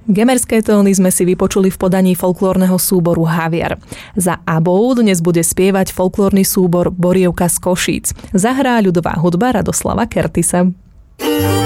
Gemerské tóny sme si vypočuli v podaní folklórneho súboru Haviar. Za ABBou dnes bude spievať folklórny súbor Borievka z Košíc. Zahrá ľudová hudba Radoslava Kertisa.